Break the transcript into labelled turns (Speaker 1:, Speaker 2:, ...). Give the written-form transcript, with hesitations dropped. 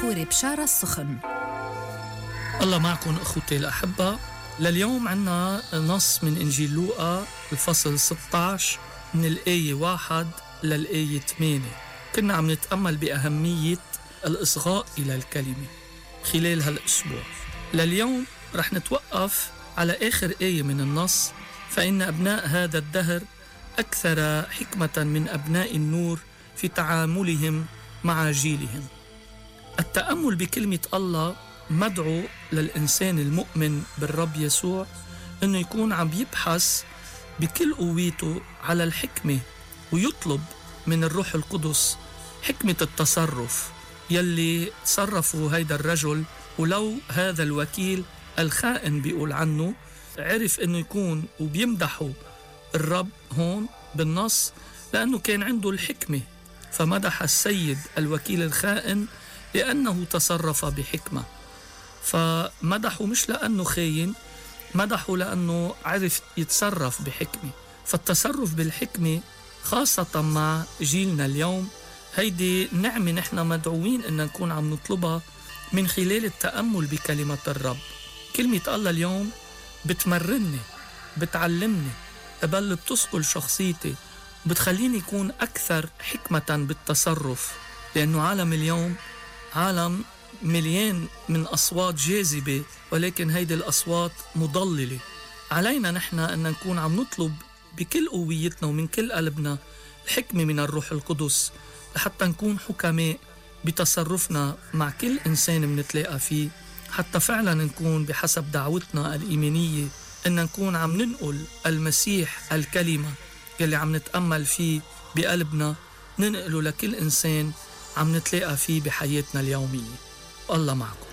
Speaker 1: دكتور بشارة السخن.
Speaker 2: الله معكم أخوتي الأحبة. لليوم عنا نص من إنجيل لوقا الفصل 16 من الآية 1 للآية 8. كنا عم نتأمل بأهمية الإصغاء إلى الكلمة خلال هالأسبوع. لليوم رح نتوقف على آخر آية من النص: فإن أبناء هذا الدهر أكثر حكمة من أبناء النور في تعاملهم مع جيلهم. التأمل بكلمة الله مدعو للإنسان المؤمن بالرب يسوع أنه يكون عم يبحث بكل قوته على الحكمة، ويطلب من الروح القدس حكمة التصرف يلي تصرفوا هيدا الرجل. ولو هذا الوكيل الخائن بيقول عنه، عرف أنه يكون وبيمدحوا الرب هون بالنص لأنه كان عنده الحكمة، فمدح السيد الوكيل الخائن لأنه تصرف بحكمة. فمدحه مش لأنه خاين، مدحه لأنه عرف يتصرف بحكمة. فالتصرف بالحكمة خاصة مع جيلنا اليوم هيدي نعمة نحن مدعوين إن نكون عم نطلبها من خلال التأمل بكلمة الرب. كلمة الله اليوم بتمرني، بتعلمني، بل بتصقل شخصيتي، بتخليني يكون أكثر حكمة بالتصرف. لأنه عالم اليوم عالم مليان من أصوات جاذبة، ولكن هيدي الأصوات مضللة. علينا نحن أن نكون عم نطلب بكل قويتنا ومن كل قلبنا الحكمة من الروح القدس لحتى نكون حكماء بتصرفنا مع كل إنسان منتلاقى فيه، حتى فعلا نكون بحسب دعوتنا الإيمانية أن نكون عم ننقل المسيح الكلمة يلي عم نتأمل فيه بقلبنا، ننقله لكل إنسان عم نتلاقى فيه بحياتنا اليومية. الله معكم.